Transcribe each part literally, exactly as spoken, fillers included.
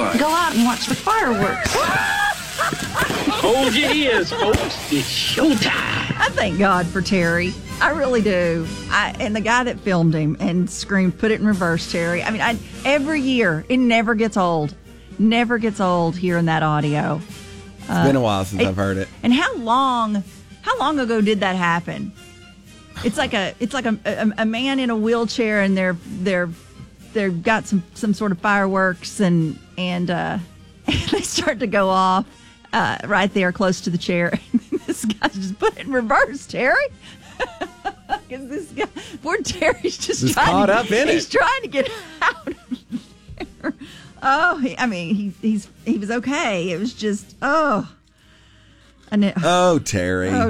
what? Go out and watch the fireworks. Oh, it is, folks. It's showtime. I thank God for Terry. I really do. I, and the guy that filmed him and screamed, "Put it in reverse, Terry." I mean, I, every year, it never gets old. Never gets old hearing that audio. It's uh, been a while since it, I've heard it. And how long, how long ago did that happen? It's like a, it's like a, a, a man in a wheelchair, and they're they're they've got some, some sort of fireworks, and and, uh, and they start to go off uh, right there close to the chair. This guy just put it in reverse, Terry. Because this guy, poor Terry's just, just trying caught to, up in he's it. trying to get out of there. Oh, he, I mean, he he's he was okay. It was just oh, and it, oh Terry, oh,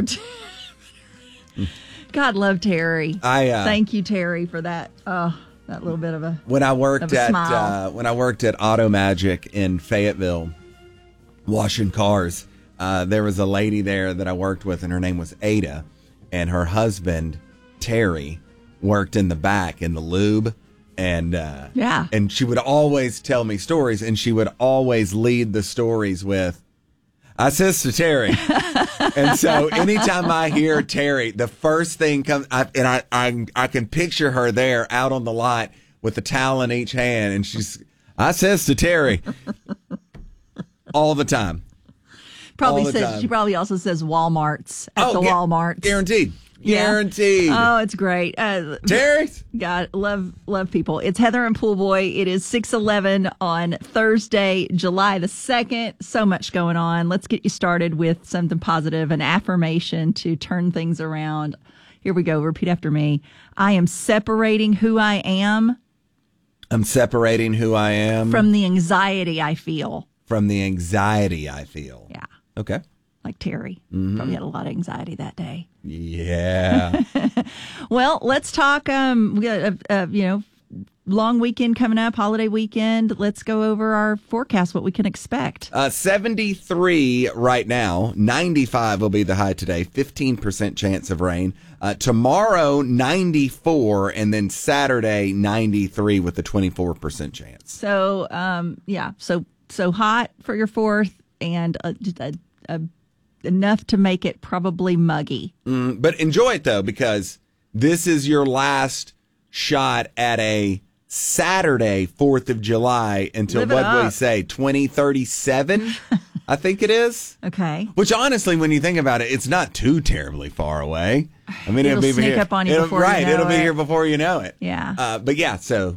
God love Terry. I uh, thank you, Terry, for that. Oh, that little bit of a when I worked of a at smile. uh, when I worked at Auto Magic in Fayetteville, washing cars. Uh, there was a lady there that I worked with, and her name was Ada, and her husband Terry worked in the back in the lube. And uh, yeah, and she would always tell me stories, and she would always lead the stories with, "I says to Terry." And so anytime I hear Terry, the first thing comes, I, and I, I I can picture her there out on the lot with the towel in each hand, and she's, "I says to Terry," all the time. Probably all the says time. She probably also says Walmart's at oh, the gu- Walmarts. Guaranteed. Yeah. Guaranteed. Oh, it's great. Uh, Terry? God, love love people. It's Heather and Pool Boy. It is six eleven on Thursday, July the second. So much going on. Let's get you started with something positive, an affirmation to turn things around. Here we go. Repeat after me. I am separating who I am. I'm separating who I am. From the anxiety I feel. From the anxiety I feel. Yeah. Okay. Like Terry. Mm-hmm. Probably had a lot of anxiety that day. Yeah. Well, let's talk. Um, we got a, a you know long weekend coming up, holiday weekend. Let's go over our forecast, what we can expect. Uh, seventy-three right now. ninety-five will be the high today. fifteen percent chance of rain. Uh, tomorrow, ninety-four, and then Saturday, ninety-three with a twenty-four percent chance. So, um, yeah, so so hot for your fourth, and a, just a, a, enough to make it probably muggy. Mm, but enjoy it, though, because this is your last shot at a Saturday, fourth of July, until Live it what we up. say, twenty thirty-seven, I think it is. Okay. Which, honestly, when you think about it, it's not too terribly far away. I mean, It'll it'll, be sneak here. up on you it'll, before you right, know it'll be it. here before you know it. Yeah. Uh, but yeah, so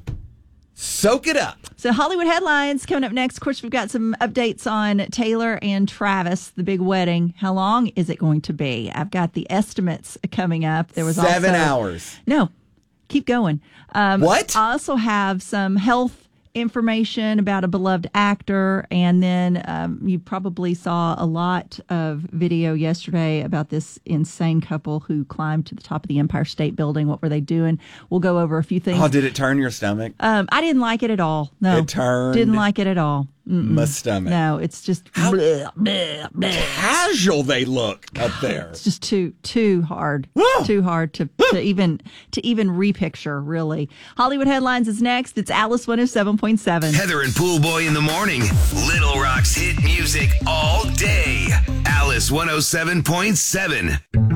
soak it up. So Hollywood headlines coming up next. Of course, we've got some updates on Taylor and Travis, the big wedding. How long is it going to be? I've got the estimates coming up. There was Seven also, hours. No, keep going. Um, What? I also have some health information about a beloved actor, and then um, you probably saw a lot of video yesterday about this insane couple who climbed to the top of the Empire State Building. What were they doing? We'll go over a few things. Oh, did it turn your stomach? Um, I didn't like it at all. No, It turned Didn't like it at all. Mm-mm. my stomach. No, it's just bleh, bleh, bleh. Casual they look up there. It's just too too hard, Ah! too hard to, to even to even repicture. Really, Hollywood headlines is next. It's Alice one oh seven point seven. Heather and Pool Boy in the morning. Little Rock's hit music all day. Alice one oh seven point seven.